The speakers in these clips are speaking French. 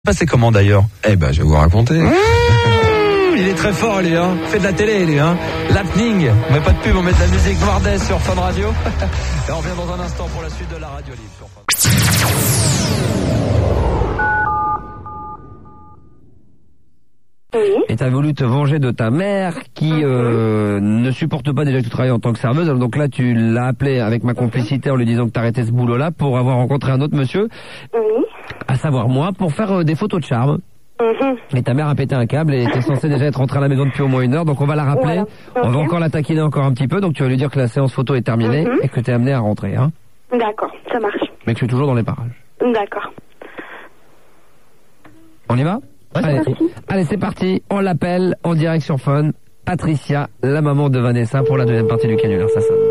Passé comment d'ailleurs? Eh ben, je vais vous raconter. Il est très fort lui, hein. Fait de la télé lui, hein. L'happening. On met pas de pub, on met de la musique Noirdaise sur Fun Radio. Et on revient dans un instant pour la suite de la radio libre sur Fun. Oui. Et t'as voulu te venger de ta mère qui ne supporte pas déjà que tu travailles en tant que serveuse. Alors donc là, tu l'as appelé avec ma complicité en lui disant que t'arrêtais ce boulot-là pour avoir rencontré un autre monsieur, Oui. à savoir moi, pour faire des photos de charme. Mhm. Et ta mère a pété un câble et était censée déjà être rentrée à la maison depuis au moins 1 heure. Donc on va la rappeler. Voilà. On va Ok. encore la taquiner encore un petit peu. Donc tu vas lui dire que la séance photo est terminée et que t'es amené à rentrer, hein. D'accord, ça marche. Mais que je suis toujours dans les parages. D'accord. On y va? Allez, parti. allez, c'est parti. On l'appelle en direct sur Fun. Patricia, la maman de Vanessa, pour la deuxième partie du canular. Ça sonne.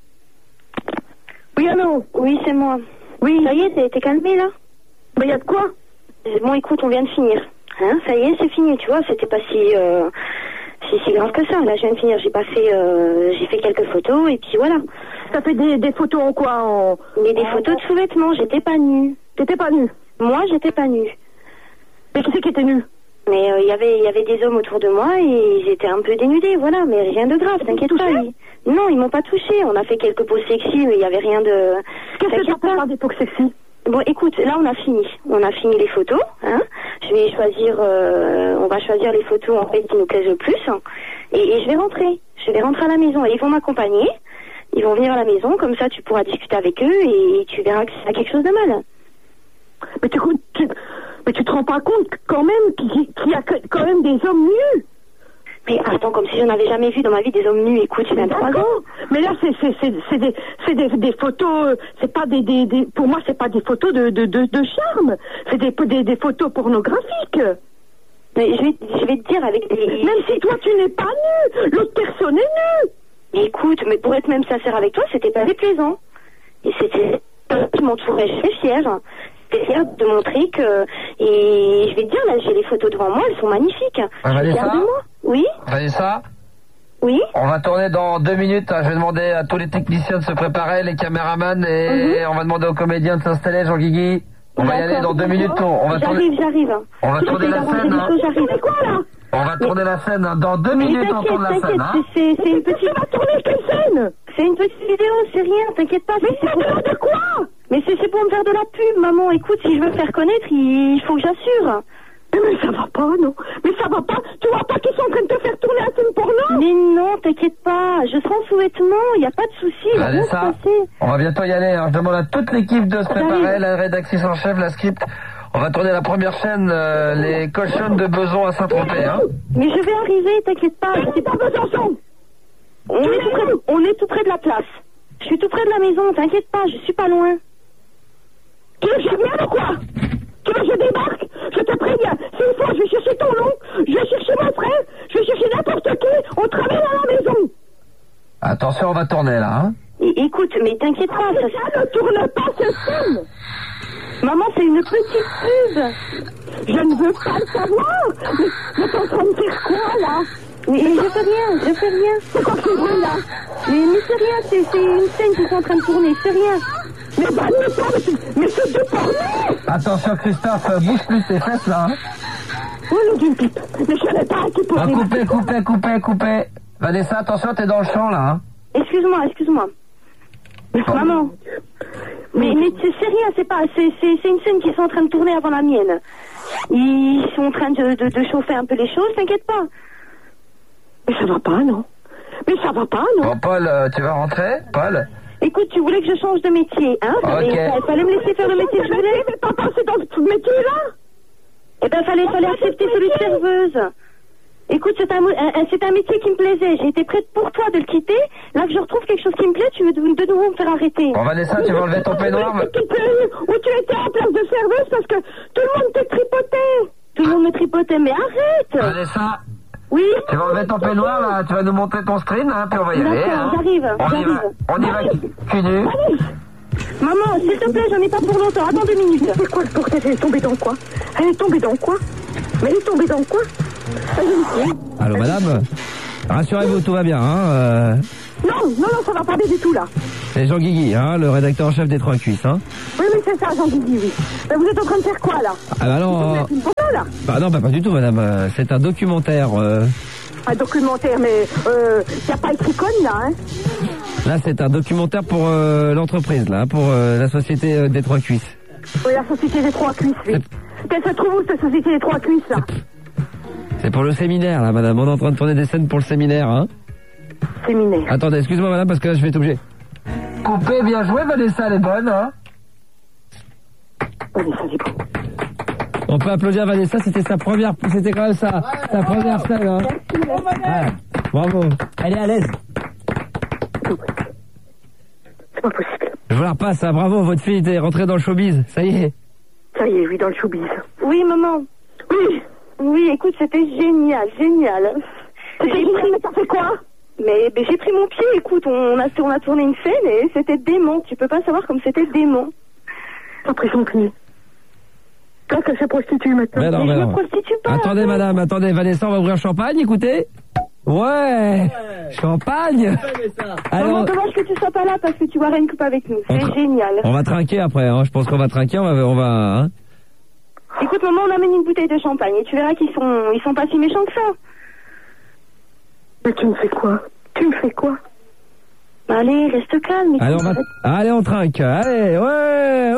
Oui, allô? Oui, c'est moi. Oui. Ça y est, t'es calmé là? Mais y a de quoi? Bon, écoute, on vient de finir. Hein, ça y est, c'est fini, tu vois, c'était pas si grave que ça. Là, je viens de finir, j'ai fait quelques photos et puis voilà. T'as fait des photos en quoi? Mais des photos de sous-vêtements, j'étais pas nue. T'étais pas nue? Moi, j'étais pas nue. Mais qui c'est qui était nu? Mais il y avait des hommes autour de moi et ils étaient un peu dénudés, voilà, mais rien de grave, t'inquiète pas. Non, ils m'ont pas touché. On a fait quelques poses sexy, mais il y avait rien de... Qu'est-ce que T'inquiète t'as fait pas. par des poses sexy? Bon, écoute, là on a fini. On a fini les photos, hein. On va choisir les photos en fait qui nous plaisent le plus. Et je vais rentrer. Je vais rentrer à la maison et ils vont m'accompagner. Ils vont venir à la maison, comme ça tu pourras discuter avec eux et tu verras que c'est quelque chose de mal. Mais tu te rends pas compte quand même qu'il y a quand même des hommes nus? Mais attends, comme si je n'avais jamais vu dans ma vie des hommes nus. Écoute, j'ai 23 ans. D'accord. Mais là, c'est des photos, c'est pas pour moi, c'est pas des photos de charme. C'est des photos pornographiques. Mais je vais te dire avec des... Même si toi, tu n'es pas nu, l'autre personne est nue. Mais écoute, mais pour être même sincère avec toi, c'était pas déplaisant. Et c'était... qui m'entourait, je suis fière. J'étais fière de montrer que... Et je vais te dire, là, j'ai les photos devant moi, elles sont magnifiques. Je suis fière de moi. Oui? Vanessa, Oui? on va tourner dans 2 minutes. Je vais demander à tous les techniciens de se préparer, les caméramans, et on va demander aux comédiens de s'installer, Jean-Guigui. On va y aller dans 2 minutes. On va tourner... J'arrive. On va tourner la scène, hein. J'arrive. C'est quoi, là? On va tourner la scène, hein. Dans 2 minutes, on tourne la scène, hein. C'est une petite... Tu vas tourner quelle scène? C'est une petite vidéo, c'est rien, t'inquiète pas. Mais de quoi? Mais c'est pour me faire de la pub, maman. Écoute, si je veux me faire connaître, il faut que j'assure. Mais ça va pas, non? Mais ça va pas? Tu vois pas qu'ils sont en train de te faire tourner un film porno? Mais non, t'inquiète pas. Je serai en sous-vêtements, il n'y a pas de souci. Il va rien se Vanessa, passer. on va bientôt y aller, hein. Je demande à toute l'équipe de se préparer, la rédactrice en chef, la script. On va tourner la première chaîne, les cochonnes de Beson à Saint-Tropez, hein. Mais je vais arriver, t'inquiète pas. C'est pas Besançon! On est tout près de la place. Je suis tout près de la maison, t'inquiète pas, je suis pas loin. Tu veux que je vienne ou quoi? Tu veux que je débarque? Je te préviens, c'est une fois, je vais chercher ton oncle, je vais chercher mon frère, je vais chercher n'importe qui, on travaille à la maison. Attention, on va tourner, là, hein. Écoute, mais t'inquiète pas. Ça ne tourne pas ce film. Maman, c'est une petite pub. Je ne veux pas le savoir. Mais t'es en train de faire quoi, là? Mais je fais rien. C'est quoi ce bruit, là? Mais c'est rien, c'est une scène qui est en train de tourner, c'est rien. Mais mais c'est du porno. Attention, Christophe, bouge plus tes fesses, là, hein. Oh, le d'une pipe. Mais je n'ai pas qui pour Coupez. Vanessa, attention, t'es dans le champ, là, hein. Excuse-moi. Maman. Mais c'est rien, c'est une scène qui sont en train de tourner avant la mienne. Ils sont en train de chauffer un peu les choses, t'inquiète pas. Mais ça va pas, non? Bon, Paul, tu vas rentrer, Paul? Écoute, tu voulais que je change de métier, hein? Ok. Il fallait me laisser faire le métier que je voulais. Mais papa, c'est dans ce métier-là? Eh ben, fallait accepter celui de serveuse. Écoute, c'est un métier qui me plaisait. J'ai été prête pour toi de le quitter. Là que je retrouve quelque chose qui me plaît, tu veux de nouveau me faire arrêter. Bon, Vanessa, tu vas enlever ton peignoir. Où tu étais en place de serveuse parce que tout le monde te tripotait. Tout le monde me tripotait, mais arrête! Vanessa, Oui? tu vas enlever ton peignoir, là. Tu vas nous montrer ton string, hein, puis on va y aller, D'accord, hein. j'arrive. On y va, cul nu. Maman, s'il te plaît, j'en ai pas pour longtemps. Attends 2 minutes. C'est quoi le bordel? Elle est tombée dans quoi? Mais elle est tombée dans quoi? Allô, madame? Rassurez-vous, tout va bien, hein. Non, ça va pas bien du tout, là. C'est Jean Guigui, hein, le rédacteur en chef des Trois Cuisses, hein. Oui, c'est ça, Jean Guigui, oui. Mais vous êtes en train de faire quoi, là? Ah bah non, Vous êtes une photo, là? bah non, bah pas du tout, madame. C'est un documentaire. Un documentaire, mais y a pas écrit conne, là, hein? Là, c'est un documentaire pour l'entreprise, là, pour la société des Trois Cuisses. Oui, la société des Trois Cuisses, oui. Qu'elle se trouve où, cette société des Trois Cuisses, là? C'est pour le séminaire, là, madame. On est en train de tourner des scènes pour le séminaire, hein. Séminaire. Attendez, excuse-moi, madame, parce que là, je vais être obligé. Coupé, bien joué, Vanessa, elle est bonne, hein. Vanessa, c'est bon. On peut applaudir Vanessa, c'était sa première, c'était quand même sa première scène, hein. Ouais, bravo. Elle est à l'aise. C'est pas possible. Je vous la repasse, hein. Bravo, votre fille est rentrée dans le showbiz, ça y est. Ça y est, oui, dans le showbiz. Oui, maman. Oui, écoute, c'était génial. C'était génial, mais t'as fait quoi? Mais j'ai pris mon pied, écoute, on a tourné une scène et c'était dément. Tu peux pas savoir comme c'était dément. T'as pris son pied. Toi, qu'elle se prostitue maintenant. Mais non, Mais mais je non. me prostitue pas. Attendez, madame, attendez, Vanessa, on va ouvrir champagne, écoutez. Ouais, champagne. Maman, Alors, dommage que tu sois pas là parce que tu boirais une coupe avec nous. C'est génial. on va trinquer après, hein. Je pense qu'on va trinquer, on va, hein. Écoute, maman, on amène une bouteille de champagne et tu verras qu'ils sont pas si méchants que ça. Mais tu me fais quoi? Allez, reste calme. Allez, on trinque. Allez, ouais.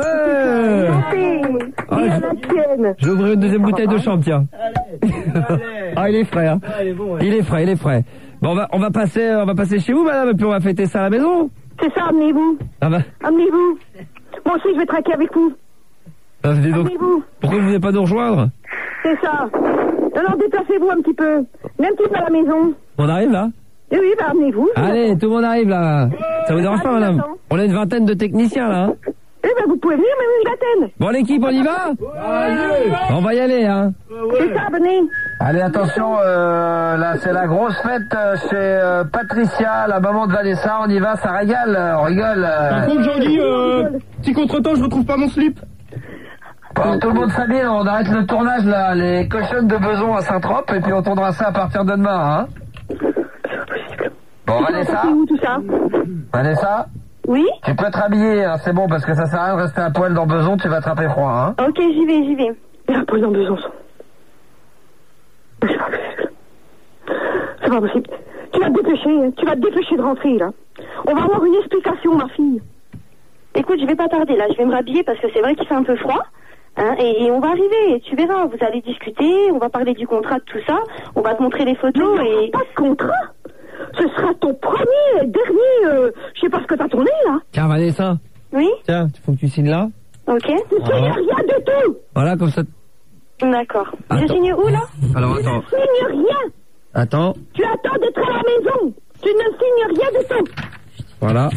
Et à la tienne. Je vais ouvrir une deuxième bouteille de champ, tiens. Ah, il est frais, hein. Il est frais. Bon, on va passer chez vous, madame, et puis on va fêter ça à la maison. C'est ça, amenez-vous. Ah bah. Amenez-vous. Moi aussi, je vais traquer avec vous. Ah, dis donc, Amenez-vous. pourquoi vous venez pas nous rejoindre? C'est ça. Alors, déplacez-vous un petit peu. Même si c'est à la maison. On arrive, là? Oui, bah, amenez-vous. Allez, tout le monde arrive, là. Ça vous dérange pas, Allez, madame? j'attends. On a une vingtaine de techniciens, là, hein. Eh ben, vous pouvez venir, même une vingtaine. Bon, l'équipe, on y va? On va y aller, hein. C'est ça, venez. Allez, attention, là, c'est la grosse fête chez Patricia, la maman de Vanessa. On y va, ça régale, on rigole. Par contre, Jean-Guy, petit contretemps, je retrouve pas mon slip. Bon, tout le monde s'habille, on arrête le tournage, là, les cochonnes de Beson à Saint-Trope, et puis on tournera ça à partir de demain, hein. Bon, Vanessa? C'est où, tout ça? Vanessa? Oui? Tu peux te rhabiller, hein, c'est bon, parce que ça sert à rien de rester à poil dans Beson, tu vas attraper froid, hein. Ok, j'y vais. Il a pas dans Besançon. C'est pas possible. C'est pas possible. Tu vas te dépêcher de rentrer, là. On va avoir une explication, ma fille. Écoute, je vais pas tarder là, je vais me rhabiller parce que c'est vrai qu'il fait un peu froid. Hein, et on va arriver, et tu verras, vous allez discuter, on va parler du contrat, de tout ça, on va te montrer les photos et... Pas de contrat. Ce sera ton premier et dernier, je sais pas ce que t'as tourné, là. Tiens, Vanessa. Oui? Tiens, il faut que tu signes là. Ok. Tu signes rien du tout. Voilà, comme ça. D'accord. Je Attends. signe où là? Alors, attends. Tu ne signes rien. Attends. Tu attends d'être à la maison. Tu ne signes rien du tout. Voilà.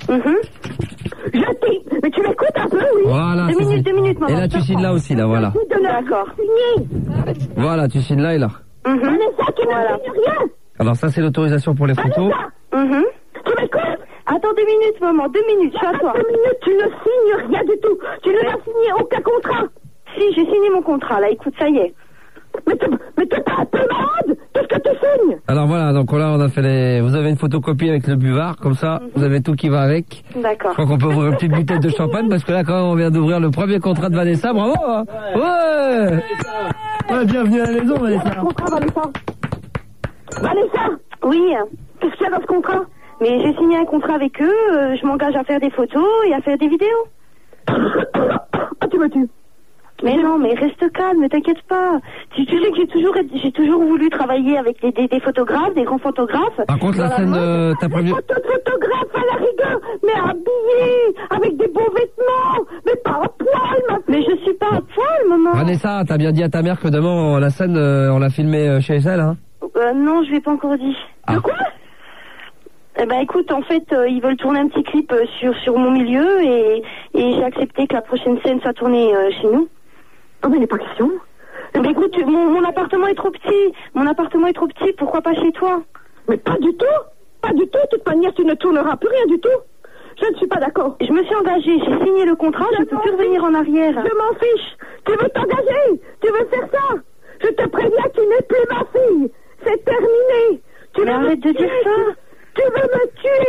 Mais tu m'écoutes un peu, oui. Voilà. Deux minutes, maman. Et là, tu signes là aussi, là, voilà. D'accord. Signer. Voilà, tu signes là et là. Vanessa, tu ne signes rien. Alors, ça, c'est l'autorisation pour les photos. Vanessa, tu m'écoutes? Attends 2 minutes, maman, 2 minutes, je suis à toi. 2 minutes, tu ne signes rien du tout. Tu ne vas signer aucun contrat. Si, j'ai signé mon contrat, là, écoute, ça y est. Mais t'es pas un peu malade. Qu'est-ce que tu signes? Alors voilà, donc là on a fait vous avez une photocopie avec le buvard, comme ça, vous avez tout qui va avec. D'accord. Je crois qu'on peut ouvrir une petite bouteille de champagne, parce que là quand même on vient d'ouvrir le premier contrat de Vanessa, bravo hein. Ouais, bienvenue à la maison Vanessa. Contrat, Vanessa, Oui, qu'est-ce qu'il y a dans ce contrat? mais j'ai signé un contrat avec eux, je m'engage à faire des photos et à faire des vidéos. Ah, tu me tues. Mais non, mais reste calme, ne t'inquiète pas. Tu sais que j'ai toujours voulu travailler avec des photographes, des grands photographes. Par contre la scène, t'as prévu... Photographe à la rigueur, mais habillé, avec des beaux vêtements, mais pas à poil, ma fille. Mais je suis pas à poil, maman. Vanessa, t'as bien dit à ta mère que demain la scène, on l'a filmée chez elle, hein? Non, je l'ai pas encore dit. Ah. De quoi? Eh ben écoute, en fait, ils veulent tourner un petit clip sur mon milieu et j'ai accepté que la prochaine scène soit tournée chez nous. Oh, mais il n'est pas question. Mais écoute, mon appartement est trop petit. Mon appartement est trop petit, pourquoi pas chez toi? Mais pas du tout. Pas du tout. De toute manière, tu ne tourneras plus rien du tout. Je ne suis pas d'accord. Je me suis engagée, j'ai signé le contrat, je peux plus revenir en arrière. Je m'en fiche. Tu veux t'engager? Tu veux faire ça? Je te préviens, tu n'es plus ma fille. C'est terminé. Tu Mais veux arrête de dire ça. Tu veux me tuer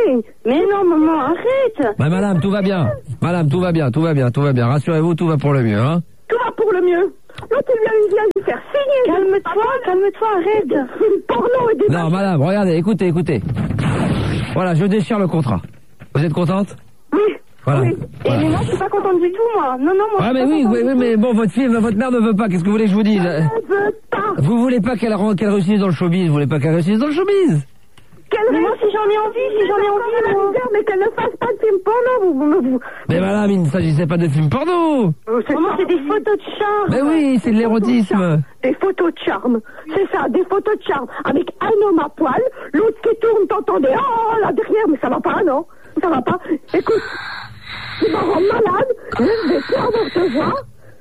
va bien, tout va bien, tout va bien. Rassurez-vous, tout va pour le mieux, hein. Tout va pour le mieux. L'autre, il vient lui faire signer. Calme-toi, arrête. Film porno et des... Non, madame, regardez, écoutez. Voilà, je déchire le contrat. vous êtes contente? Oui. Voilà. Oui. Voilà. Mais moi, je suis pas contente du tout, moi. Non, moi. Ah, mais oui, mais bon, votre mère ne veut pas. Qu'est-ce que vous voulez que je vous dise? Je veux pas. Vous voulez pas qu'elle réussisse dans le showbiz? Vous voulez pas qu'elle réussisse dans le showbiz? Mais moi, si j'en ai envie, moi. Mais qu'elle ne fasse pas de film porno, vous. Mais madame, il ne s'agissait pas de film porno. Moi, c'est des photos de charme. Mais oui, c'est de l'érotisme. Des photos de charme. C'est ça, des photos de charme. Avec un homme à poil, l'autre qui tourne, t'entendais, oh, là derrière, mais ça va pas, non? Ça va pas. Écoute, tu m'en rends malade, je vais plus avoir te voir.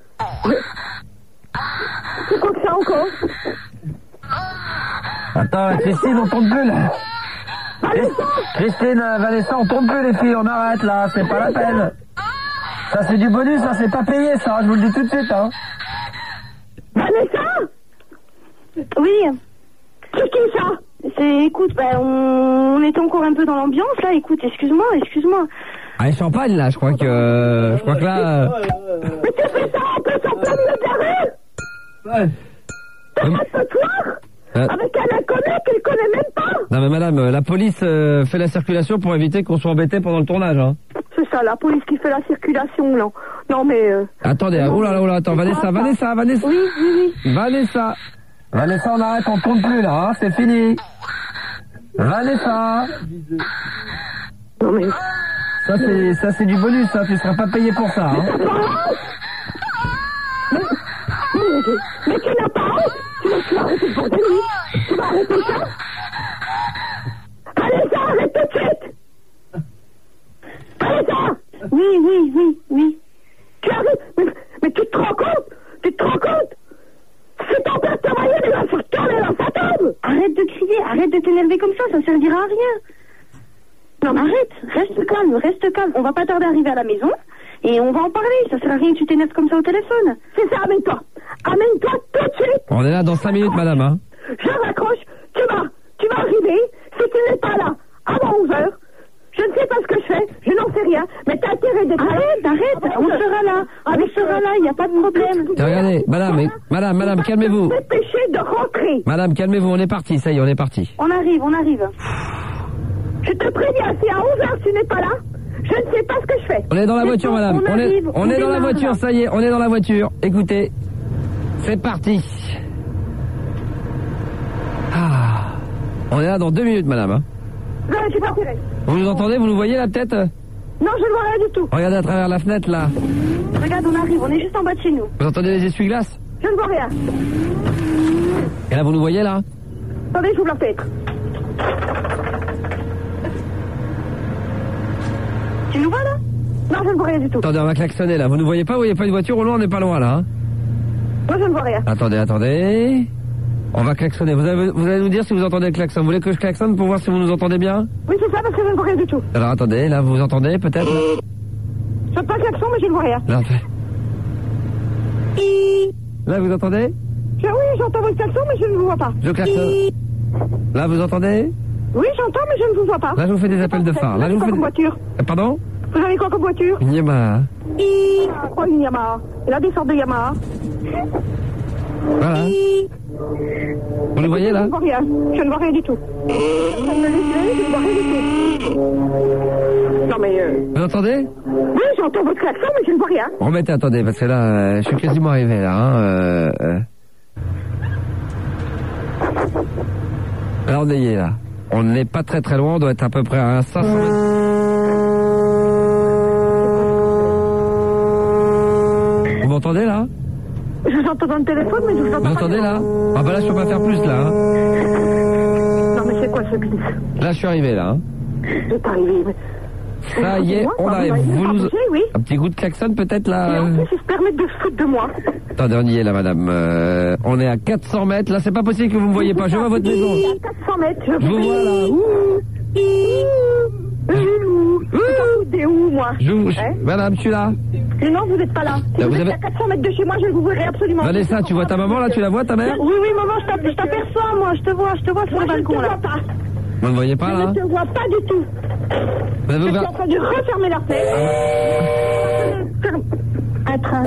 C'est quoi que ça encore? Attends, Christine, on tourne plus, là. Christine, Vanessa, on tourne plus, les filles, on arrête, là, c'est pas la peine. Ça, c'est du bonus, ça, c'est pas payé, ça, je vous le dis tout de suite, hein. Vanessa? Oui. C'est qui ça? Écoute, on est encore un peu dans l'ambiance, là. Écoute, excuse-moi. Ah, les champagne, là, je crois que là... Mais tu fais ça en plus en plein milieu de la rue? Ouais. Ce soir? Avec un inconnu qu'il connaît même pas? Non, mais madame, la police fait la circulation pour éviter qu'on soit embêté pendant le tournage, hein. C'est ça, la police qui fait la circulation, là. Non, mais... Attendez, oula, attends, Vanessa. Oui. Vanessa, on arrête, on tourne plus, là, hein, c'est fini. Vanessa. Non, mais... Ça, c'est du bonus, ça, tu seras pas payé pour ça, hein. Mais tu n'as pas honte? Tu vas arrêter de porter lui? Tu vas arrêter ça? Allez, ça, arrête tout de suite! Allez, ça! Oui. Tu arrives? Mais tu te rends compte? Si ton père te voyait, il va se retourner dans sa tombe! Arrête de crier, arrête de t'énerver comme ça servira à rien. Non, mais arrête, reste calme. On va pas tarder à arriver à la maison et on va en parler. Ça sert à rien que tu t'énerves comme ça au téléphone. C'est ça, amène-toi tout de suite! On est là dans 5 minutes, madame, hein. Je raccroche, tu vas arriver, si tu n'es pas là, avant 11h, je ne sais pas ce que je fais, je n'en sais rien, mais t'as intérêt d'être là. Arrête, on sera là, il n'y a pas de problème. Regardez, madame, calmez-vous. Dépêchez de rentrer. Madame, calmez-vous, on est parti, ça y est, on est parti. On arrive. Je te préviens, si à 11h tu n'es pas là, je ne sais pas ce que je fais. On est dans la voiture, madame. On est dans la voiture, ça y est, on est dans la voiture. Écoutez, c'est parti. Ah. On est là dans 2 minutes, madame. Hein. Non, j'ai pas tiré. Vous nous entendez? Vous nous voyez la tête? Non, je ne vois rien du tout. Regardez à travers la fenêtre, là. Regarde, on arrive, on est juste en bas de chez nous. Vous entendez les essuie-glaces? Je ne vois rien. Et là, vous nous voyez, là? Attendez, j'ouvre la fenêtre. Tu nous vois, là? Non, je ne vois rien du tout. Attendez, on va klaxonner, là. Vous nous voyez pas? Vous voyez pas une voiture au loin? On n'est pas loin, là, hein? Moi, je ne vois rien. Attendez. On va klaxonner. Vous allez nous dire si vous entendez le klaxon. Vous voulez que je klaxonne pour voir si vous nous entendez bien? Oui, c'est ça, parce que je ne vois rien du tout. Alors, attendez, là, vous entendez, peut-être? Je ne pas le klaxon, mais je ne vois rien. Là, vous entendez? Oui, j'entends votre klaxon, mais je ne vous vois pas. Je klaxonne. Là, vous entendez? Oui, j'entends, mais je ne vous vois pas. Là, je vous fais des appels de phare. Là, je vous fais comme voiture. Pardon? Vous avez quoi comme voiture? Une Yamaha. Quoi, une Yamaha? Il a des sortes de Yamaha. Voilà. Vous le voyez, là? Je ne vois rien. Je ne vois rien du tout. Je ne vois rien du tout. Non, mais... Vous entendez? Oui, j'entends votre klaxon, mais je ne vois rien. Remettez, attendez, parce que là, je suis quasiment arrivé, là. Hein, Là, on y est, là. On n'est pas très très loin, on doit être à peu près à 500 mètres. Vous m'entendez, là? Je vous entends dans le téléphone, mais je vous entends pas. Vous entendez, là? Ah bah là, je peux pas faire plus, là. Hein. Non, mais c'est quoi ce glisse? Là, je suis arrivé, là. Hein. Je vais pas arriver, mais... Ça y est, on arrive. Vous nous... Oui. Un petit coup de klaxon, peut-être, là? Et en plus, ils se permettent de se foutre de moi. Attendez, on y est, là, madame. On est à 400 mètres. Là, c'est pas possible que vous me voyez pas. Je vois votre maison. À 400 mètres, Je vous vois, là. T'es où, moi? Madame, je suis là. Mais non, vous n'êtes pas là. Si vous êtes à 400 mètres de chez moi, je ne vous verrai absolument pas. Vanessa, tu vois ta maman, là? Tu la vois, ta mère? Oui, maman, je t'aperçois, moi. Je te vois sur le balcon, là. Pas. Vous ne voyez pas, là? Je ne te vois pas du tout. Je suis en train de refermer la fenêtre. Un train.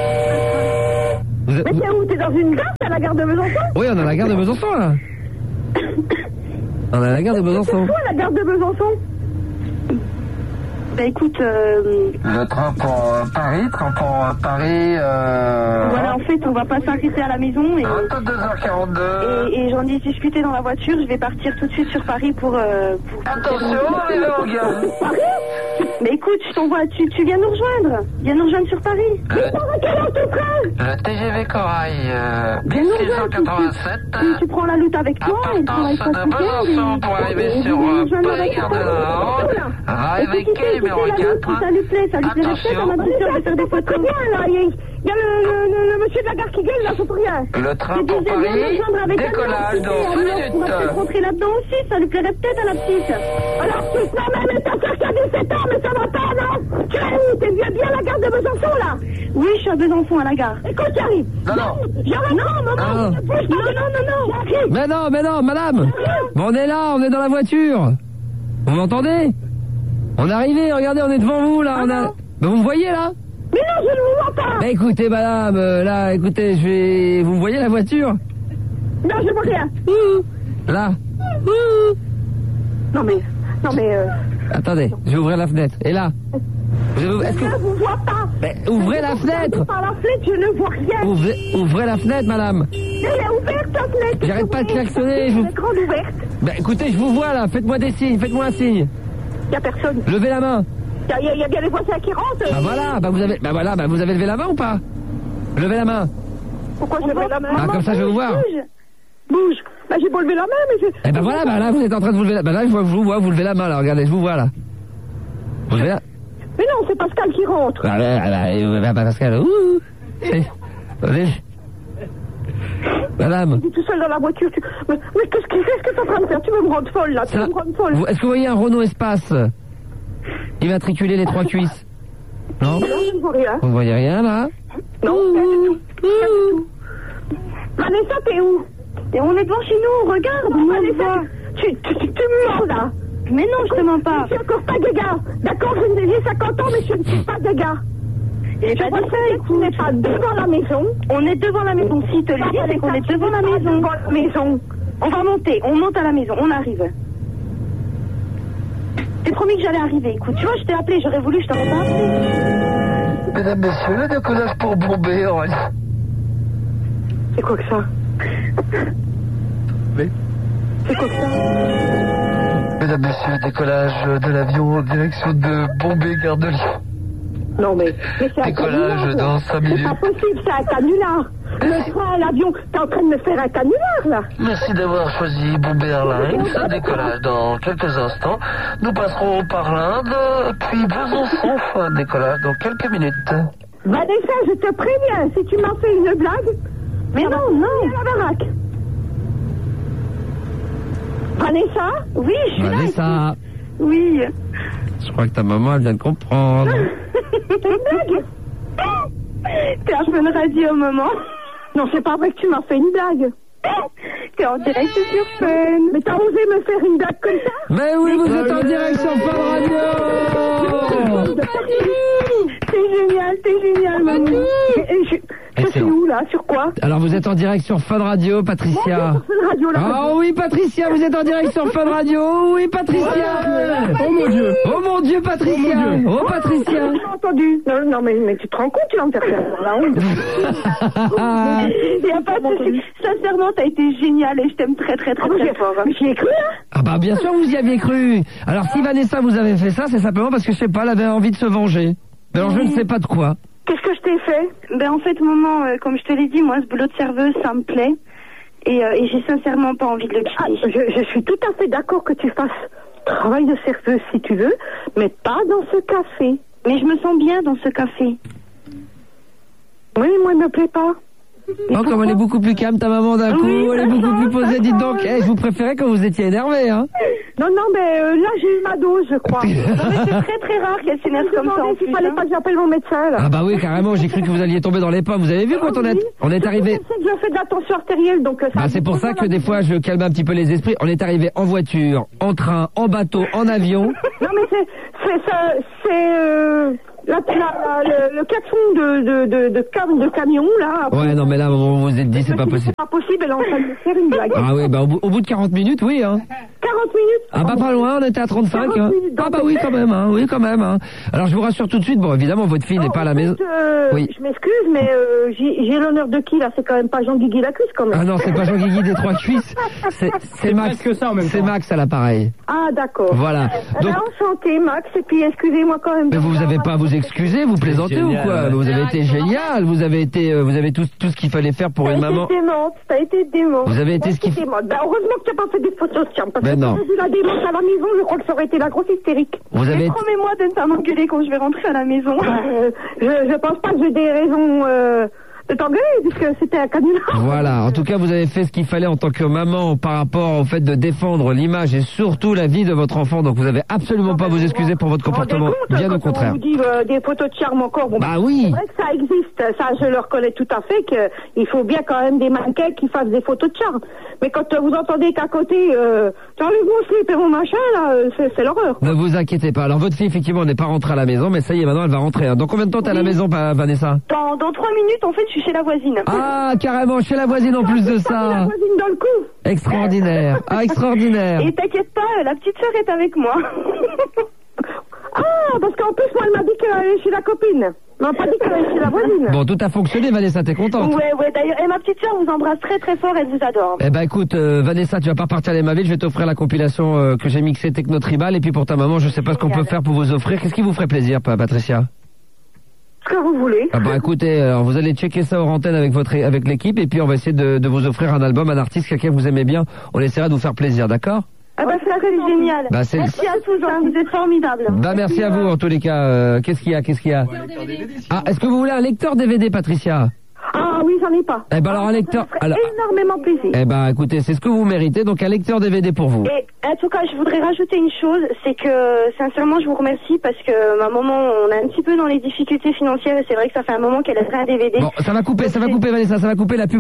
Mais t'es où? T'es dans une gare? T'es à la gare de Besançon? Oui, on est à la gare de Besançon, là. On est à la gare de Besançon. C'est quoi la gare de Besançon? Bah écoute, Le train pour Paris, voilà, en fait, on va pas s'arrêter à la maison et 22h42. et j'en ai discuté dans la voiture. Je vais partir tout de suite sur Paris pour Attention, les gars. Mais écoute, je t'envoie, tu viens nous rejoindre. Viens nous rejoindre sur Paris. Le TGV Corail, 1687. Tu prends la lutte avec toi et tu Partance de Besançon pour arriver sur Paris-Gare de Nord. Arrive avec quai numéro 4. Ça lui plaît, ça lui plairait peut-être à ma petite sœur de faire des photos. Il y a le monsieur de la gare qui gueule là, c'est pour rien. Le train pour Paris, décollage dans 5 On va minutes. peut-être rentrer là-dedans aussi, ça lui plairait peut-être à la petite. Alors, tu sais même, ta soeur qui a 17 ans, mais ça va pas, non? Tu es où? T'es bien à la gare de Besançon, là? Oui, je suis à Besançon à la gare. Écoute, j'arrive. Non. Non. Mais non, madame. Bon, on est là, on est dans la voiture. Vous m'entendez? On est arrivé, regardez, on est devant vous, là. Mais vous me voyez, là? Mais non, je ne vous vois pas. Mais écoutez, madame, là, écoutez, vous me voyez la voiture? Non, je vois rien. Là. Non, mais... Attendez, je vais ouvrir la fenêtre. Et là? Est-ce Je ne vous vois pas. Mais ouvrez la fenêtre. Par la fenêtre, je ne vois rien. Ouvrez la fenêtre, madame. Elle est ouverte, la fenêtre. J'arrête pas de klaxonner. Elle est grande ouverte. Ben écoutez, je vous vois là, faites-moi des signes, faites-moi un signe. Il n'y a personne. Levez la main. Il y a bien les voisins qui rentrent. Vous avez levé la main ou pas? Levez la main. Pourquoi je lève la main? Ah, comme ça je vais vous voir. Bouge. Bah, j'ai beau lever la main, mais je... Eh ben voilà, là vous êtes en train de vous lever la main. Là je vous vois, vous levez la main là, regardez, je vous vois là. Vous levez la... Mais non, c'est Pascal qui rentre. Pascal, Madame. Tu es tout seul dans la voiture. Mais qu'est-ce que tu es en train de faire? Tu veux me rendre folle, là. Tu veux me rendre folle. Est-ce que vous voyez un Renault Espace immatriculé les 3 cuisses? Non? Non, je ne vois rien. Vous ne voyez rien, là? Non, pas du tout. Pas du tout. Vanessa, t'es où? Et on est devant chez nous, regarde. Vanessa, tu me mens, là. Mais non, je te mens pas. Je suis encore pas gaga. D'accord, j'ai 50 ans, mais je ne suis pas gaga. Et pas dit ça, tu n'es pas devant la maison. On est devant la maison. Si te le dis, c'est qu'on est devant la maison. Devant la maison. On va monter, on monte à la maison, on arrive. T'es promis que j'allais arriver. Écoute, tu vois, je t'ai appelé, j'aurais voulu, je t'aurais pas appelé. Mesdames, messieurs, le décollage pour Bombay. C'est quoi que ça? Oui. C'est quoi que ça? Mesdames, messieurs, décollage de l'avion en direction de Bombay, gare de Lyon. Non, mais c'est un décollage canular, dans 5 minutes. C'est pas possible, c'est un canular. Le train, l'avion, t'es en train de me faire un canular, là. Merci d'avoir choisi Bombay Airlines. Décollage dans quelques instants. Nous passerons par l'Inde, puis Besançon. Décollage dans quelques minutes. Vanessa, je te préviens, si tu m'as fait une blague... Mais non, à la baraque. Vanessa? Oui, je suis là. Vanessa. Oui. Je crois que ta maman, elle vient de comprendre. T'es un peu une radio, maman. Non, c'est pas vrai que tu m'as fait une blague. T'es en direct sur Fun. Mais t'as osé me faire une blague comme ça? Mais oui, vous êtes en direct sur Fun Radio. T'es génial, maman. Je suis où, là? Sur quoi? Alors, vous êtes en direct sur Fun Radio, Patricia. Sur Fun Radio, là. Oh oui, Patricia, vous êtes en direct sur Fun Radio. Oh oui, Patricia. Oh mon Dieu. Oh mon Dieu, Patricia. Oh, Patricia. J'ai entendu. Non, mais tu te rends compte, tu vas me faire faire la honte. Il y a pas de souci. Sincèrement, t'as été génial et je t'aime très fort. Mais j'y ai cru, hein? Ah bah, bien sûr, vous y aviez cru. Alors, si Vanessa vous avait fait ça, c'est simplement parce que, je sais pas, elle avait envie de se venger. Alors, je ne sais pas de quoi. Qu'est-ce que je t'ai fait? Ben en fait, maman, comme je te l'ai dit, moi, ce boulot de serveuse, ça me plaît. Et j'ai sincèrement pas envie de le quitter. Je suis tout à fait d'accord que tu fasses travail de serveuse si tu veux, mais pas dans ce café. Mais je me sens bien dans ce café. Oui, moi, il me plaît pas. Oh, comme elle est beaucoup plus calme, ta maman, d'un coup, elle est beaucoup plus posée. Dites donc, je vous préférais quand vous étiez énervé, hein. Non, mais là, j'ai eu ma dose, je crois. Non, mais c'est très très rare qu'elle s'énerve comme ça. En plus, il fallait pas que j'appelle mon médecin, là. Ah bah oui, carrément, j'ai cru que vous alliez tomber dans les pommes. Vous avez vu quand on est arrivé... Je sais que je fais de la tension artérielle, donc... Bah c'est pour ça que des fois, je calme un petit peu les esprits. On est arrivé en voiture, en train, en bateau, en avion. Non, mais le klaxon de camion, là. Ouais, non, mais là, vous vous êtes dit, c'est pas possible. C'est pas possible, elle est en train de me faire une blague. Ah oui, bah au bout de 40 minutes, oui, hein. 40 minutes. Ah bah pas loin, on était à 35, hein. minutes, Ah bah oui, quand même, hein. Oui, quand même, hein. Alors, je vous rassure tout de suite, bon, évidemment, votre fille n'est pas à la maison. Oui. Je m'excuse, mais j'ai l'honneur de qui, là? C'est quand même pas Jean-Guigui la cuisse, quand même. Ah non, c'est pas Jean-Guigui des Trois Cuisses. C'est Max. presque ça en même temps. C'est Max à l'appareil. Ah, d'accord. Voilà. Donc, enchanté, Max, et puis excusez-moi quand même. mais vous avez pas à vous excuser, vous plaisantez ou quoi? Vous avez été génial, vous avez tout ce qu'il fallait faire pour une maman. T'as été dément. Vous avez été ce qu'il faut. Ben, heureusement que t'as pas fait des photos de charme, parce Ben que non. si t'avais vu la démence à la maison, je crois que ça aurait été la grosse hystérique. Vous avez été... Promets-moi de ne pas m'engueuler quand je vais rentrer à la maison. Je pense pas que j'ai des raisons de t'engueuler, puisque c'était un canular. Voilà, en tout cas, vous avez fait ce qu'il fallait en tant que maman par rapport au fait de défendre l'image et surtout la vie de votre enfant. Donc vous avez absolument pas à vous excuser pour votre comportement, bien au contraire. On vous dit des photos de charme encore. Bon, bah oui. C'est vrai que ça existe, ça je le reconnais tout à fait, qu'il faut bien quand même des mannequins qui fassent des photos de charme. Mais quand vous entendez qu'à côté, j'enlève mon slip et mon machin, là, c'est l'horreur. Ne vous inquiétez pas. Alors votre fille, effectivement, n'est pas rentrée à la maison, mais ça y est, maintenant elle va rentrer. Hein. Dans combien de temps t'es à la maison, Vanessa? Dans 3 minutes, en fait, je suis chez la voisine. Ah, carrément, chez la voisine en plus de ça. La voisine dans le cou. Extraordinaire. Ah, extraordinaire. Et t'inquiète pas, la petite sœur est avec moi. Ah, parce qu'en plus, moi, elle m'a dit qu'elle allait chez la copine. Elle m'a pas dit qu'elle allait chez la voisine. Bon, tout a fonctionné, Vanessa, t'es contente? Ouais, d'ailleurs, et ma petite sœur vous embrasse très très fort, elle vous adore. Eh ben écoute, Vanessa, tu vas pas partir à ma ville, je vais t'offrir la compilation que j'ai mixée Techno Tribal, et puis pour ta maman, je sais pas ce qu'on peut faire pour vous offrir. Qu'est-ce qui vous ferait plaisir, Patricia? Ce que vous voulez. Ah bah écoutez, alors vous allez checker ça hors antenne avec l'équipe, et puis on va essayer de vous offrir un album, un artiste, quelqu'un que vous aimez bien. On essaiera de vous faire plaisir, d'accord? Ah bah c'est génial. Bah, merci à tous, hein, vous êtes formidables. Bah merci à vous en tous les cas. Qu'est-ce qu'il y a? Ah, est-ce que vous voulez un lecteur DVD, Patricia? Ah oui, j'en ai pas. Eh ben alors un lecteur... Alors... énormément plaisir. Eh ben écoutez, c'est ce que vous méritez, donc un lecteur DVD pour vous. Et en tout cas, je voudrais rajouter une chose, c'est que sincèrement, je vous remercie parce que ma maman, on est un petit peu dans les difficultés financières et c'est vrai que ça fait un moment qu'elle a fait un DVD. Bon, ça va couper Vanessa, ça va couper la pub.